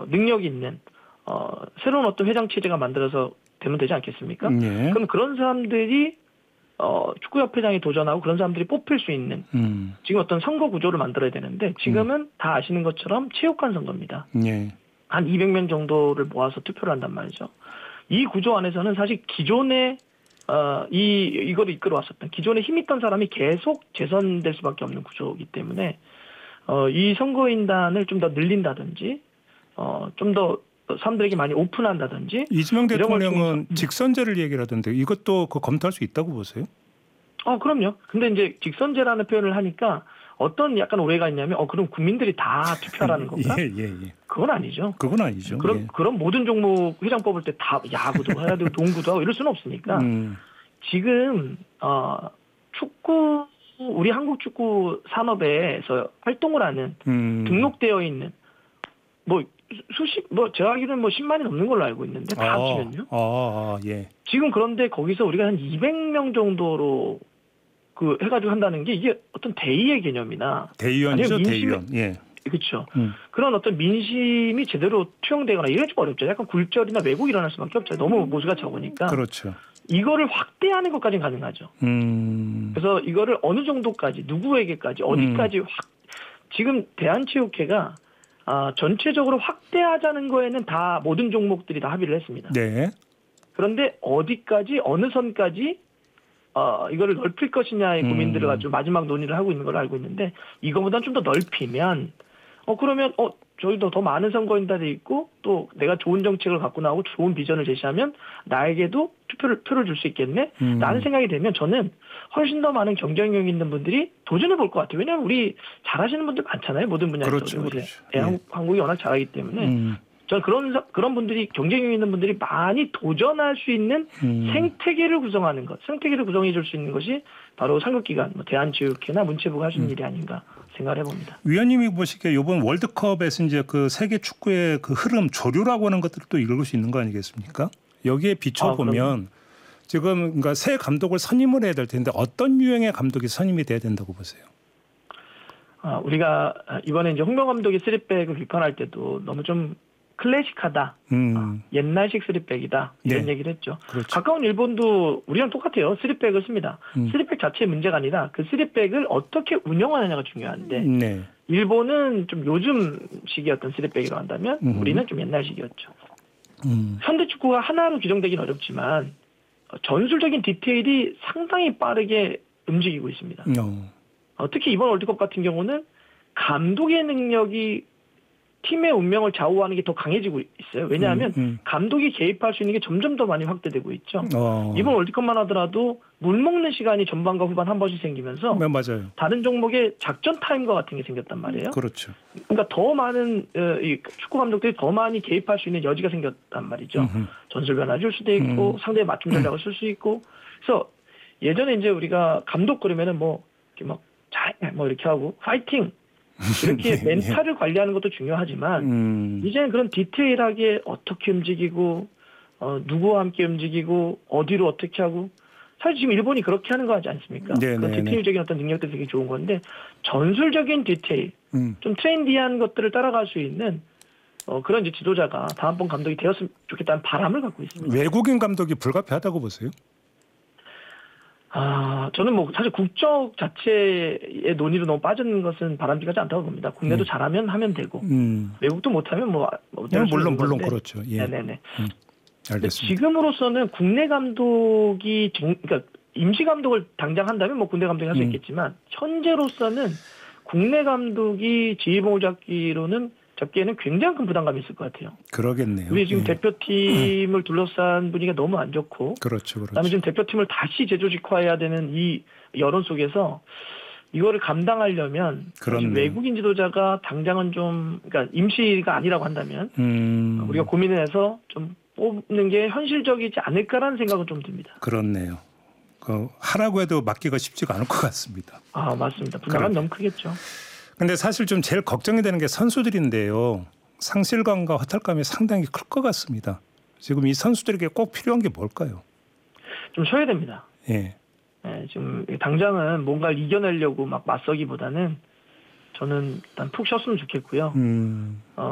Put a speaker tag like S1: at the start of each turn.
S1: 능력이 있는 새로운 어떤 회장 체제가 만들어서 되면 되지 않겠습니까?
S2: 예.
S1: 그럼 그런 사람들이 축구협회장이 도전하고 그런 사람들이 뽑힐 수 있는 지금 어떤 선거 구조를 만들어야 되는데 지금은 다 아시는 것처럼 체육관 선거입니다.
S2: 예.
S1: 한 200명 정도를 모아서 투표를 한단 말이죠. 이 구조 안에서는 사실 기존에 이거를 이끌어왔었던 기존에 힘있던 사람이 계속 재선될 수밖에 없는 구조이기 때문에 이 선거인단을 좀 더 늘린다든지 좀 더 사람들에게 많이 오픈한다든지.
S2: 이재명 대통령은 직선제를 얘기를 하던데 이것도 검토할 수 있다고 보세요?
S1: 그럼요. 근데 이제 직선제라는 표현을 하니까 어떤 약간 오해가 있냐면 그럼 국민들이 다 투표하라는 건가?
S2: 예.
S1: 그건 아니죠.
S2: 그건 아니죠.
S1: 그럼 모든 종목 회장 뽑을 때 다 야구도 해야 되고 농구도 하고 이럴 수는 없으니까 지금 축구 우리 한국 축구 산업에서 활동을 하는 등록되어 있는 제가 알기로는 10만이 넘는 걸로 알고 있는데 다 합치면요.
S2: 예.
S1: 지금 그런데 거기서 우리가 한 200명 정도로 해가지고 한다는 게 이게 어떤 대의의 개념이나
S2: 대의원이죠, 대의원. 예.
S1: 그렇죠. 그런 어떤 민심이 제대로 투영되거나 이런 좀 어렵죠. 약간 굴절이나 왜곡이 일어날 수밖에 없죠. 너무 모수가 적으니까.
S2: 그렇죠.
S1: 이거를 확대하는 것까지는 가능하죠. 그래서 이거를 어느 정도까지, 누구에게까지, 어디까지 지금 대한체육회가 전체적으로 확대하자는 거에는 다 모든 종목들이 다 합의를 했습니다.
S2: 네.
S1: 그런데 어디까지, 어느 선까지 이거를 넓힐 것이냐의 고민들을 가지고 마지막 논의를 하고 있는 걸로 알고 있는데 이거보다는 좀 더 넓히면 그러면 저희도 더 많은 선거인단이 있고 또 내가 좋은 정책을 갖고 나오고 좋은 비전을 제시하면 나에게도 표를 줄 수 있겠네? 라는 생각이 되면 저는 훨씬 더 많은 경쟁력 있는 분들이 도전해 볼 것 같아요. 왜냐하면 우리 잘하시는 분들 많잖아요. 모든 분야에서.
S2: 그렇죠.
S1: 한국이 워낙 잘하기 때문에 저는 그런 분들이 경쟁력 있는 분들이 많이 도전할 수 있는 생태계를 구성하는 것, 생태계를 구성해 줄 수 있는 것이 바로 상급기관, 대한체육회나 문체부가 할 수 있는 일이 아닌가 생각을 해봅니다.
S2: 위원님이 보시기에 이번 월드컵에서 이제 그 세계 축구의 그 흐름, 조류라고 하는 것들을 또 읽을 수 있는 거 아니겠습니까? 여기에 비춰보면 지금 그러니까 새 감독을 선임을 해야 될 텐데 어떤 유형의 감독이 선임이 돼야 된다고 보세요?
S1: 우리가 이번에 이제 홍명 감독이 3백을 비판할 때도 너무 좀 클래식하다. 옛날식 3백이다. 이런 얘기를 했죠.
S2: 그렇죠.
S1: 가까운 일본도 우리랑 똑같아요. 3백을 씁니다. 3백 자체의 문제가 아니라 그 3백을 어떻게 운영하느냐가 중요한데 일본은 좀 요즘식이었던 3백이라고 한다면 우리는 좀 옛날식이었죠. 현대 축구가 하나로 규정되기는 어렵지만 전술적인 디테일이 상당히 빠르게 움직이고 있습니다. 특히 이번 월드컵 같은 경우는 감독의 능력이 팀의 운명을 좌우하는 게 더 강해지고 있어요. 왜냐하면 감독이 개입할 수 있는 게 점점 더 많이 확대되고 있죠. 이번 월드컵만 하더라도 물 먹는 시간이 전반과 후반 한 번씩 생기면서
S2: 맞아요.
S1: 다른 종목에 작전 타임과 같은 게 생겼단 말이에요.
S2: 그렇죠.
S1: 그러니까 더 많은 축구 감독들이 더 많이 개입할 수 있는 여지가 생겼단 말이죠. 전술 변화 줄 수도 있고 상대의 맞춤 전략을 쓸 수 있고. 그래서 예전에 이제 우리가 감독 그러면은 이렇게 하고 파이팅 이렇게 멘탈을 관리하는 것도 중요하지만 이제는 그런 디테일하게 어떻게 움직이고 누구와 함께 움직이고 어디로 어떻게 하고 사실 지금 일본이 그렇게 하는 거 하지 않습니까? 그런 디테일적인 어떤 능력들이 되게 좋은 건데 전술적인 디테일 좀 트렌디한 것들을 따라갈 수 있는 그런 이제 지도자가 다음번 감독이 되었으면 좋겠다는 바람을 갖고 있습니다.
S2: 외국인 감독이 불가피하다고 보세요?
S1: 저는 사실 국적 자체의 논의로 너무 빠지는 것은 바람직하지 않다고 봅니다. 국내도 잘하면 하면 되고 외국도 못하면
S2: 물론 그렇죠. 예.
S1: 네네네.
S2: 알겠습니다.
S1: 지금으로서는 국내 감독이 그러니까 임시 감독을 당장 한다면 국내 감독이 할 수 있겠지만 현재로서는 국내 감독이 지휘봉을 잡기에는 굉장히 큰 부담감이 있을 것 같아요.
S2: 그러겠네요.
S1: 우리 지금 대표팀을 둘러싼 분위기가 너무 안 좋고,
S2: 그렇죠.
S1: 그다음에 지금 대표팀을 다시 재조직화해야 되는 이 여론 속에서 이거를 감당하려면 외국인 지도자가 당장은 그러니까 임시가 아니라고 한다면 우리가 고민을 해서 좀 뽑는 게 현실적이지 않을까라는 생각은 좀 듭니다.
S2: 그렇네요. 하라고 해도 맡기가 쉽지가 않을 것 같습니다.
S1: 맞습니다. 부담감이 너무 크겠죠.
S2: 근데 사실 좀 제일 걱정이 되는 게 선수들인데요. 상실감과 허탈감이 상당히 클 것 같습니다. 지금 이 선수들에게 꼭 필요한 게 뭘까요?
S1: 좀 쉬어야 됩니다.
S2: 예.
S1: 지금 당장은 뭔가를 이겨내려고 맞서기보다는 저는 일단 푹 쉬었으면 좋겠고요.